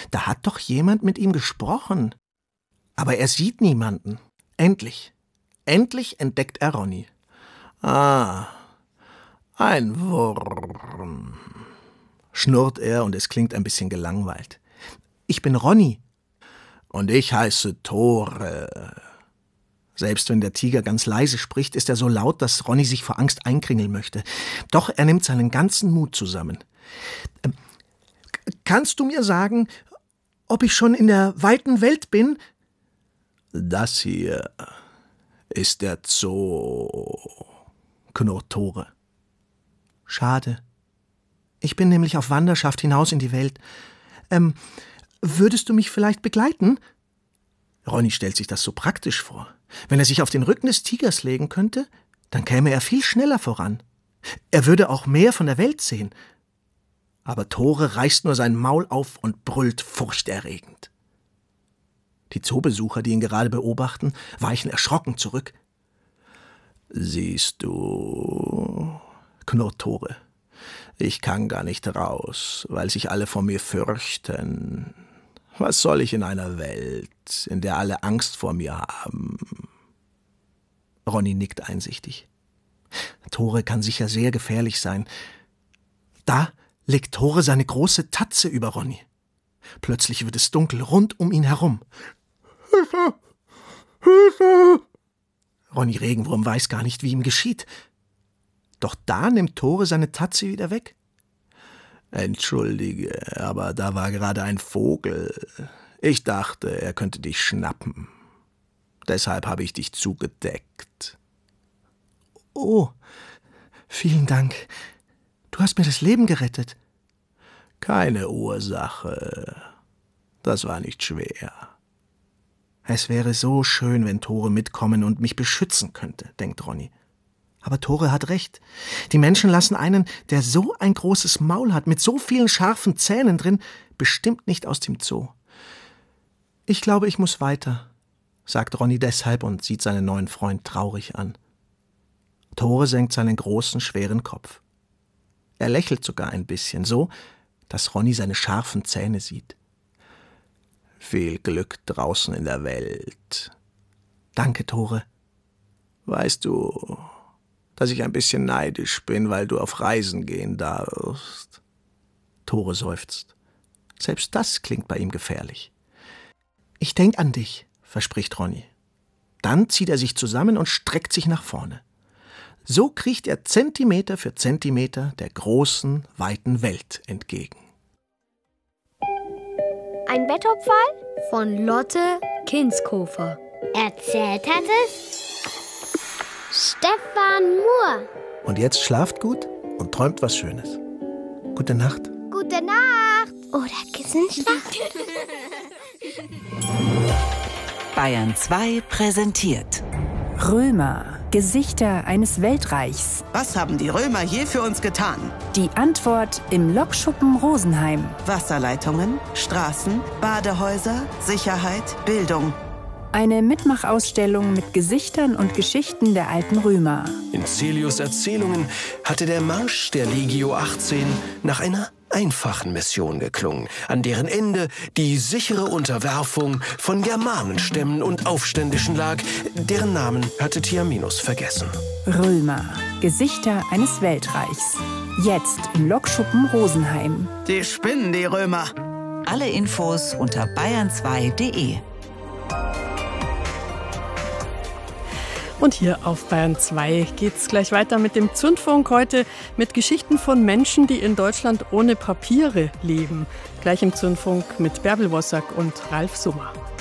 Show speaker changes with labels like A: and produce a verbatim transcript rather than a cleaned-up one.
A: Da hat doch jemand mit ihm gesprochen. Aber er sieht niemanden. Endlich, endlich entdeckt er Ronny. Ah, ein Wurm, schnurrt er und es klingt ein bisschen gelangweilt. Ich bin Ronny. Und ich heiße Tore. Selbst wenn der Tiger ganz leise spricht, ist er so laut, dass Ronny sich vor Angst einkringeln möchte. Doch er nimmt seinen ganzen Mut zusammen. Ähm, kannst du mir sagen, ob ich schon in der weiten Welt bin? Das hier ist der Zoo, knurrt Tore. Schade. Ich bin nämlich auf Wanderschaft hinaus in die Welt. Ähm, würdest du mich vielleicht begleiten? Ronny stellt sich das so praktisch vor. Wenn er sich auf den Rücken des Tigers legen könnte, dann käme er viel schneller voran. Er würde auch mehr von der Welt sehen. Aber Tore reißt nur sein Maul auf und brüllt furchterregend. Die Zoobesucher, die ihn gerade beobachten, weichen erschrocken zurück. Siehst du, knurrt Tore, ich kann gar nicht raus, weil sich alle vor mir fürchten. Was soll ich in einer Welt, in der alle Angst vor mir haben? Ronny nickt einsichtig. Tore kann sicher sehr gefährlich sein. Da legt Tore seine große Tatze über Ronny. Plötzlich wird es dunkel rund um ihn herum. Hilfe! Hilfe! Ronny Regenwurm weiß gar nicht, wie ihm geschieht. Doch da nimmt Tore seine Tatze wieder weg. Entschuldige, aber da war gerade ein Vogel. Ich dachte, er könnte dich schnappen. Deshalb habe ich dich zugedeckt. Oh, vielen Dank. Du hast mir das Leben gerettet. Keine Ursache. Das war nicht schwer. Es wäre so schön, wenn Tore mitkommen und mich beschützen könnte, denkt Ronny. Aber Tore hat recht. Die Menschen lassen einen, der so ein großes Maul hat, mit so vielen scharfen Zähnen drin, bestimmt nicht aus dem Zoo. Ich glaube, ich muss weiter, sagt Ronny deshalb und sieht seinen neuen Freund traurig an. Tore senkt seinen großen, schweren Kopf. Er lächelt sogar ein bisschen, so, dass Ronny seine scharfen Zähne sieht. Viel Glück draußen in der Welt. Danke, Tore. Weißt du, dass ich ein bisschen neidisch bin, weil du auf Reisen gehen darfst? Tore seufzt. Selbst das klingt bei ihm gefährlich. Ich denk an dich, verspricht Ronny. Dann zieht er sich zusammen und streckt sich nach vorne. So kriecht er Zentimeter für Zentimeter der großen, weiten Welt entgegen.
B: Ein Betthupferl von Lotte Kinskofer. Erzählt hat es Stefan Muhr.
A: Und jetzt schlaft gut und träumt was Schönes. Gute Nacht.
B: Gute Nacht. Oder Kissenschlacht.
C: Bayern zwei präsentiert
D: Römer, Gesichter eines Weltreichs.
E: Was haben die Römer je für uns getan?
D: Die Antwort im Lokschuppen Rosenheim.
E: Wasserleitungen, Straßen, Badehäuser, Sicherheit, Bildung.
D: Eine Mitmachausstellung mit Gesichtern und Geschichten der alten Römer.
F: In Cälius' Erzählungen hatte der Marsch der Legio achtzehn nach einer einfachen Mission geklungen, an deren Ende die sichere Unterwerfung von Germanenstämmen und Aufständischen lag, deren Namen hatte Tiaminus vergessen.
D: Römer, Gesichter eines Weltreichs. Jetzt im Lokschuppen Rosenheim.
E: Die spinnen, die Römer.
C: Alle Infos unter bayern zwei punkt de.
G: Und hier auf Bayern zwei geht's gleich weiter mit dem Zündfunk, heute mit Geschichten von Menschen, die in Deutschland ohne Papiere leben. Gleich im Zündfunk mit Bärbel Wossack und Ralf Summer.